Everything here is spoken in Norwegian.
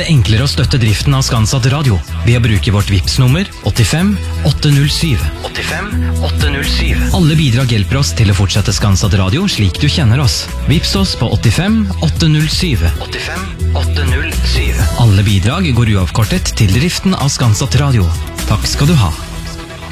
det enklere å støtte driften av Skanset Radio ved å bruke vårt Vipps-nummer 85 807. 85 807. Alle bidrag hjelper oss til å fortsette Skanset Radio slik du kjenner oss. Vipps oss på 85 807. 85 807. Alle bidrag går uavkortet til driften av Skanset Radio. Takk skal du ha.